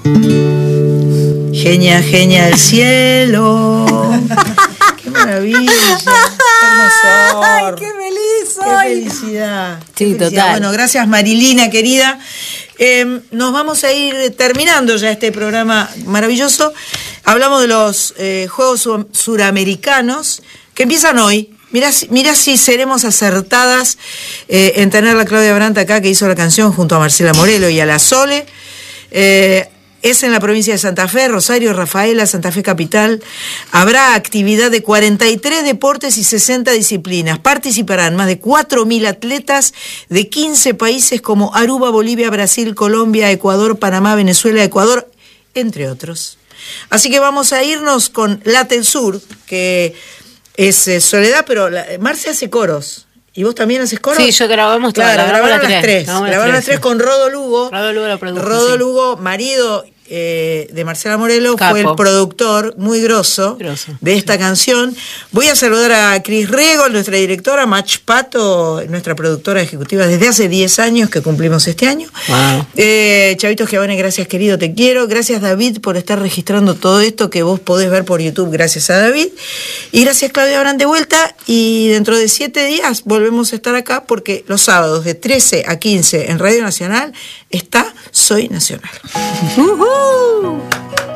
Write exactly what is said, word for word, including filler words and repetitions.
Genia, genia del cielo. Qué maravilla. Qué hermosor. Ay, qué feliz soy. Qué felicidad. Sí, qué felicidad. total. Bueno, gracias Marilina, querida. Eh, nos vamos a ir terminando ya este programa maravilloso. Hablamos de los eh, Juegos Sur- Suramericanos que empiezan hoy. Mirá, si- mirá si seremos acertadas eh, en tener a Claudia Brandt acá, que hizo la canción junto a Marcela Morelo y a la Sole. Eh, es en la provincia de Santa Fe, Rosario, Rafaela, Santa Fe Capital. Habrá actividad de cuarenta y tres deportes y sesenta disciplinas. Participarán más de cuatro mil atletas de quince países como Aruba, Bolivia, Brasil, Colombia, Ecuador, Panamá, Venezuela, Ecuador, entre otros. Así que vamos a irnos con Late el Sur, que es eh, Soledad, pero la, Marce hace coros. ¿Y vos también haces coros? Sí, yo grabamos todas. Claro, grabaron las tres. Grabamos Grabaron las tres sí. con Rodo Lugo. Rodo Lugo lo produjo, Rodo sí. Lugo, marido eh, de Marcela Morelo, Capo. fue el productor muy grosso, Grosso, de esta sí. canción. Voy a saludar a Cris Rego, nuestra directora, Mach Pato, nuestra productora ejecutiva desde hace diez años, que cumplimos este año. Wow. Eh, Chavito Giovanni, gracias querido, te quiero. Gracias David por estar registrando todo esto que vos podés ver por YouTube, gracias a David. Y gracias Claudia Brandt de vuelta. Y dentro de siete días volvemos a estar acá porque los sábados de trece a quince en Radio Nacional está Soy Nacional. Uh-huh.